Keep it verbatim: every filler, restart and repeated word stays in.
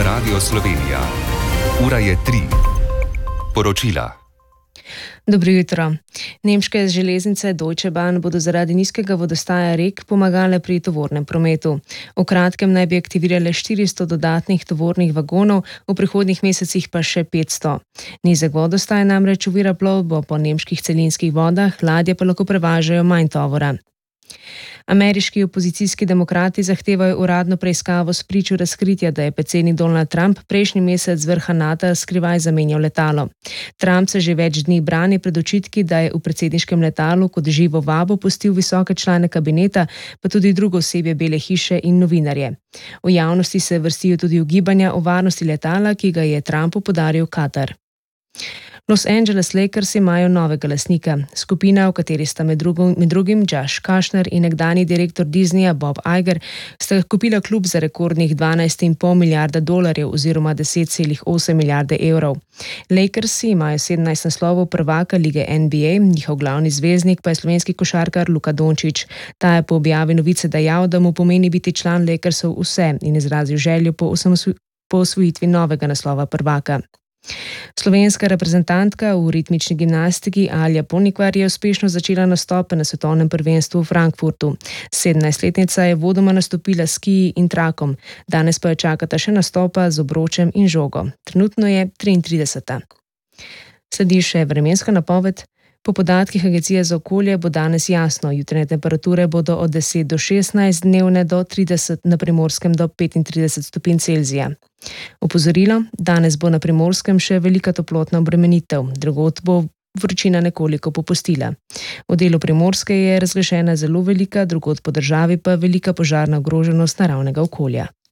Radio Slovenija. Ura je tri. Poročila. Dobro jutro. Nemške železnice Deutsche Bahn bodo zaradi nizkega vodostaja rek pomagale pri tovornem prometu. V kratkem naj bi aktivirale štiristo dodatnih tovornih vagonov, v prihodnjih mesecih pa še petsto. Nizek vodostaj namreč ovira plovbo po nemških celinskih vodah, ladje pa lahko prevažajo manj tovora. Ameriški opozicijski demokrati zahtevajo uradno preiskavo spričo razkritja, da je predsednik Donald Trump prejšnji mesec z vrha NATO skrivaj zamenjal letalo. Trump se že več dni brani pred očitki, da je v predsedniškem letalu kot živo vabo pustil visoke člane kabineta, pa tudi drugo osebje Bele hiše in novinarje. V javnosti se vrstijo tudi ugibanja o varnosti letala, ki ga je Trumpu podaril Katar. Los Angeles Lakers imajo novega lastnika. Skupina, v kateri sta med drugim, med drugim Josh Kushner in nekdanji direktor Disneyja Bob Iger, sta kupila klub za rekordnih dvanajst in pol milijarde dolarjev oziroma deset celih osem milijarde evrov. Lakersi imajo sedemnajst naslovov prvaka lige N B A, njihov glavni zvezdnik pa je slovenski košarkar Luka Dončić. Ta je po objavi novice dejal, da mu pomeni biti član Lakersov vse in izrazil željo po, po osvojitvi novega naslova prvaka. Slovenska reprezentantka v ritmični gimnastiki Alja Ponikvar je uspešno začela nastope na svetovnem prvenstvu v Frankfurtu. sedemnajstletnica je vodoma nastopila s skiji in trakom, danes pa jo čakata še nastopa z obročem in žogo. Trenutno je triintrideseta. Sledi še vremenska napoved. Po podatkih Agencije za okolje bo danes jasno, jutranje temperature bodo od deset do šestnajst, dnevne do trideset, na Primorskem do petintrideset stopinj Celzija. Opozorilo, danes bo na Primorskem še velika toplotna obremenitev, drugod bo vročina nekoliko popustila. V delu Primorske je razglašena zelo velika, drugod po državi pa velika požarna ogroženost naravnega okolja.